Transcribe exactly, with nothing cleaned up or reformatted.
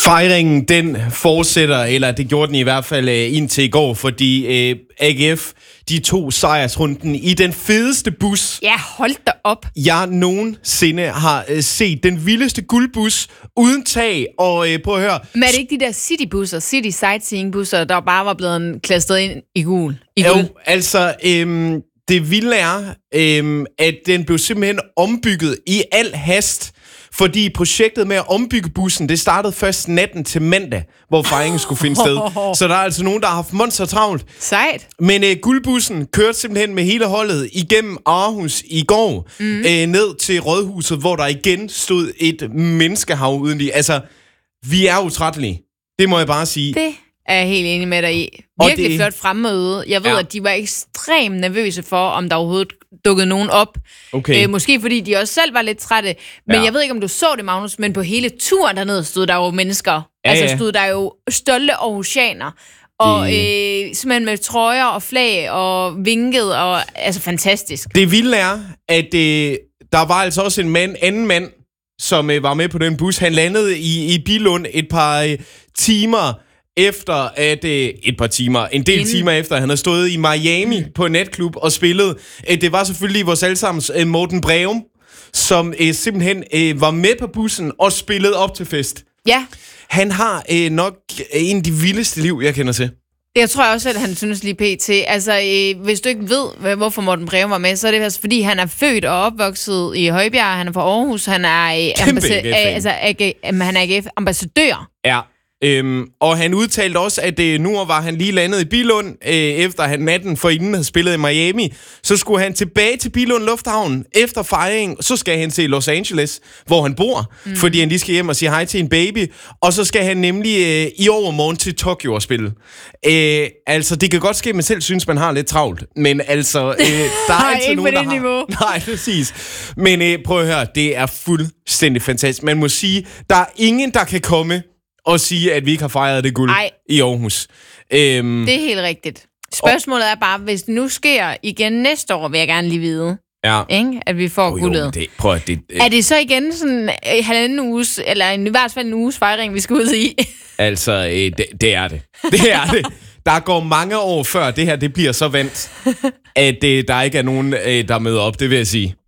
Fejringen, den fortsætter, eller det gjorde den i hvert fald øh, indtil i går, fordi øh, A G F, de tog sejrsrunden i den fedeste bus. Ja, hold da op. Jeg nogensinde har øh, set den vildeste guldbus uden tag, og øh, prøv at høre. Men er det ikke de der citybusser, city sightseeing-busser, der bare var blevet klastret ind i gul? I jo, guld? altså, øh, det vilde er, øh, at den blev simpelthen ombygget i al hast, fordi projektet med at ombygge bussen, det startede først natten til mandag, hvor fejringen skulle finde sted. Så der er altså nogen, der har haft monster travlt. Sejt. Men øh, guldbussen kørte simpelthen med hele holdet igennem Aarhus i går, mm. øh, ned til Rådhuset, hvor der igen stod et menneskehav uden lige. Altså, vi er utrættelige. Det må jeg bare sige. Det er jeg helt enig med dig i. Virkelig det... flot fremmøde. Jeg ved, ja. at de var ekstremt nervøse for, om der overhovedet dukkede nogen op. Okay. Øh, måske fordi de også selv var lidt trætte. Men ja. jeg ved ikke, om du så det, Magnus, men på hele turen dernede stod der jo mennesker. Ja, altså ja. stod der jo stolte aarhusianer. Og det... øh, simpelthen med trøjer og flag og vinket. Og, altså fantastisk. Det vilde er, at øh, der var altså også en mand, anden mand, som øh, var med på den bus. Han landede i, i Billund et par øh, timer efter at øh, et par timer, en del Inden. timer efter, at han havde stået i Miami mm. på en natklub og spillet. Øh, det var selvfølgelig vores allesammens øh, Morten Breum, som øh, simpelthen øh, var med på bussen og spillede op til fest. Ja. Han har øh, nok en af de vildeste liv, jeg kender til. Jeg tror også, at han synes lige pt. Altså, øh, hvis du ikke ved, hvorfor Morten Breum var med, så er det altså, fordi han er født og opvokset i Højbjerg, han er fra Aarhus, han er, øh, ambassa- øh, altså, A G, øh, han er A G F-ambassadør. Ja. Øhm, og han udtalte også, at øh, nu var han lige landet i Billund, øh, efter han natten forinden havde spillet i Miami. Så skulle han tilbage til Billund Lufthavn efter fejringen. Så skal han til Los Angeles, hvor han bor, mm. fordi han lige skal hjem og sige hej til en baby. Og så skal han nemlig øh, i overmorgen til Tokyo og spille. Øh, altså, det kan godt ske, at man selv synes, man har lidt travlt. Men altså, øh, der er altid nogen, der har... Niveau. Nej, præcis. Men øh, prøv at høre, det er fuldstændig fantastisk. Man må sige, der er ingen, der kan komme og sige, at vi ikke har fejret det guld Ej. i Aarhus. Øhm, det er helt rigtigt. Spørgsmålet og, er bare, hvis det nu sker igen næste år, vil jeg gerne lige vide, ja. ikke? At vi får oh, guldet. Jo, det, prøv at det, øh, er det så igen sådan en halvanden uges, eller i hvert fald en uges fejring, vi skal ud i? Altså, øh, det, det er det. Det er det. Der går mange år før det her, det bliver så vandt, at øh, der ikke er nogen, øh, der møder op, det vil jeg sige.